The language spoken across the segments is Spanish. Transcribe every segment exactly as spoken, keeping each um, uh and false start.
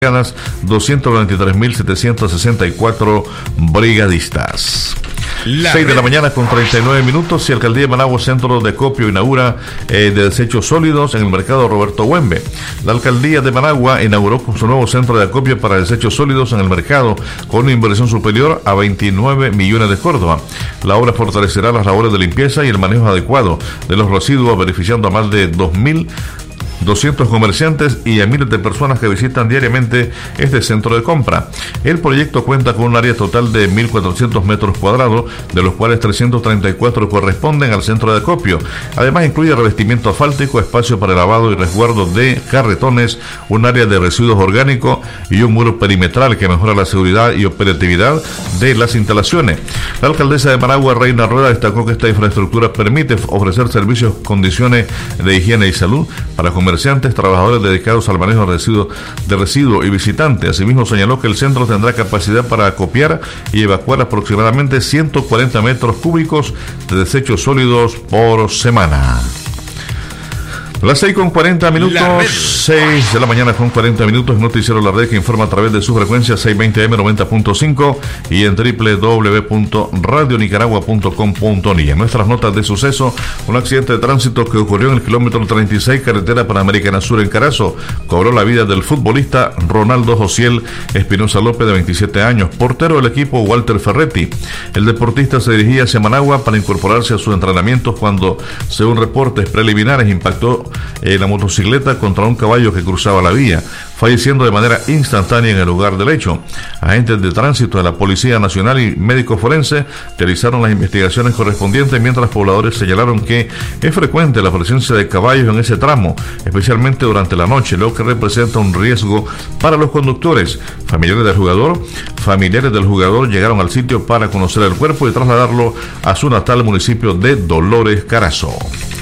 doscientos veintitrés mil setecientos sesenta y cuatro brigadistas. La seis de la mañana con treinta y nueve minutos y Alcaldía de Managua Centro de Acopio inaugura eh, de desechos sólidos en el mercado Roberto Huembe. La Alcaldía de Managua inauguró su nuevo centro de acopio para desechos sólidos en el mercado con una inversión superior a veintinueve millones de Córdoba. La obra fortalecerá las labores de limpieza y el manejo adecuado de los residuos, beneficiando a más de dos mil doscientos comerciantes y a miles de personas que visitan diariamente este centro de compra. El proyecto cuenta con un área total de mil cuatrocientos metros cuadrados, de los cuales trescientos treinta y cuatro corresponden al centro de acopio. Además incluye revestimiento asfáltico, espacio para lavado y resguardo de carretones, un área de residuos orgánicos y un muro perimetral que mejora la seguridad y operatividad de las instalaciones. La alcaldesa de Managua, Reina Rueda, destacó que esta infraestructura permite ofrecer servicios, condiciones de higiene y salud para comerciantes, trabajadores dedicados al manejo de residuos de residuos y visitantes. Asimismo, señaló que el centro tendrá capacidad para acopiar y evacuar aproximadamente ciento cuarenta metros cúbicos de desechos sólidos por semana. Las seis con cuarenta minutos, seis de la mañana con cuarenta minutos, Noticiero La Red, que informa a través de su frecuencia seiscientos veinte A M noventa punto cinco y en doble u doble u doble u punto radio nicaragua punto com punto ni. En nuestras notas de suceso, un accidente de tránsito que ocurrió en el kilómetro treinta y seis, carretera Panamericana Sur en Carazo, cobró la vida del futbolista Ronaldo Josiel Espinosa López, de veintisiete años, portero del equipo Walter Ferretti. El deportista se dirigía hacia Managua para incorporarse a sus entrenamientos cuando, según reportes preliminares, impactó Eh, la motocicleta contra un caballo que cruzaba la vía, falleciendo de manera instantánea en el lugar del hecho. Agentes de tránsito de la Policía Nacional y médicos forenses realizaron las investigaciones correspondientes, mientras pobladores señalaron que es frecuente la presencia de caballos en ese tramo, especialmente durante la noche, lo que representa un riesgo para los conductores. Familiares del jugador, familiares del jugador llegaron al sitio para conocer el cuerpo y trasladarlo a su natal municipio de Dolores Carazo.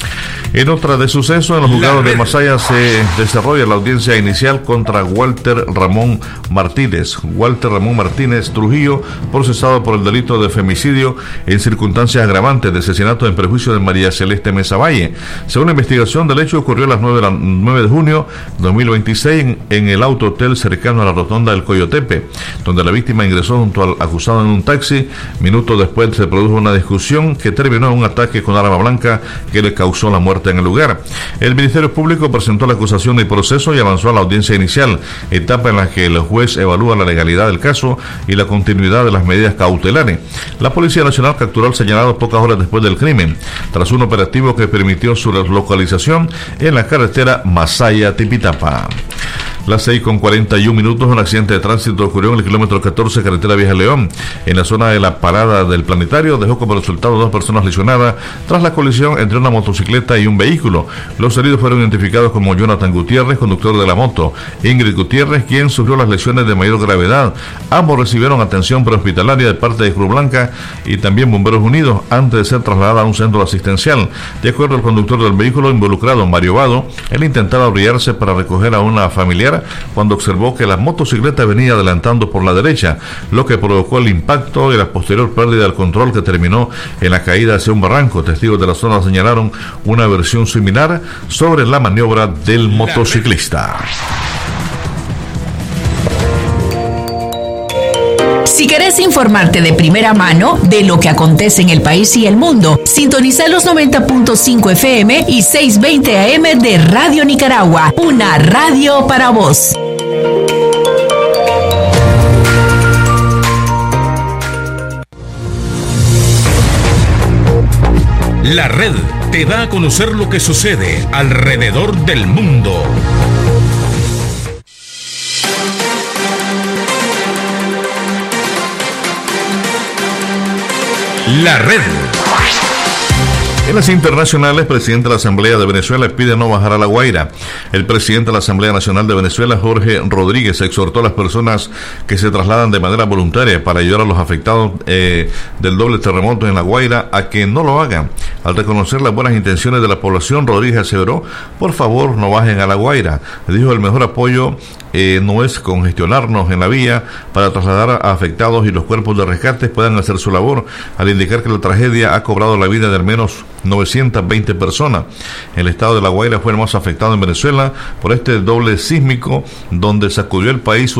En otra de suceso, en los juzgados de Masaya se desarrolla la audiencia inicial contra Walter Ramón Martínez. Walter Ramón Martínez Trujillo, procesado por el delito de femicidio en circunstancias agravantes de asesinato en perjuicio de María Celeste Mesa Valle. Según la investigación del hecho, ocurrió a las nueve de junio de dos mil veintiséis en, en el auto hotel cercano a la rotonda del Coyotepe, donde la víctima ingresó junto al acusado en un taxi. Minutos después se produjo una discusión que terminó en un ataque con arma blanca que le causó la muerte en el lugar. El Ministerio Público presentó la acusación de proceso y avanzó a la audiencia inicial, etapa en la que el juez evalúa la legalidad del caso y la continuidad de las medidas cautelares. La Policía Nacional capturó al señalado pocas horas después del crimen, tras un operativo que permitió su localización en la carretera Masaya-Tipitapa. Las seis con cuarenta y un minutos, un accidente de tránsito ocurrió en el kilómetro catorce, carretera Vieja León, en la zona de la parada del Planetario. Dejó como resultado dos personas lesionadas tras la colisión entre una motocicleta y un vehículo. Los heridos fueron identificados como Jonathan Gutiérrez, conductor de la moto, Ingrid Gutiérrez, quien sufrió las lesiones de mayor gravedad. Ambos recibieron atención prehospitalaria de parte de Cruz Blanca y también Bomberos Unidos antes de ser trasladados a un centro asistencial. De acuerdo al conductor del vehículo involucrado, Mario Vado, él intentaba abrirse para recoger a una familiar cuando observó que la motocicleta venía adelantando por la derecha, lo que provocó el impacto y la posterior pérdida del control que terminó en la caída hacia un barranco. Testigos de la zona señalaron una versión similar sobre la maniobra del motociclista. Si querés informarte de primera mano de lo que acontece en el país y el mundo, sintoniza los noventa punto cinco F M y seiscientos veinte A M de Radio Nicaragua, una radio para vos. La Red te da a conocer lo que sucede alrededor del mundo. La Red. En las internacionales, el presidente de la Asamblea de Venezuela pide no bajar a La Guaira. El presidente de la Asamblea Nacional de Venezuela, Jorge Rodríguez, exhortó a las personas que se trasladan de manera voluntaria para ayudar a los afectados eh, del doble terremoto en La Guaira a que no lo hagan. Al reconocer las buenas intenciones de la población, Rodríguez aseveró: por favor, no bajen a La Guaira. Dijo: el mejor apoyo eh, no es congestionarnos en la vía para trasladar a afectados y los cuerpos de rescate puedan hacer su labor, al indicar que la tragedia ha cobrado la vida de al menos novecientas veinte personas. El estado de La Guaira fue el más afectado en Venezuela por este doble sísmico donde sacudió el país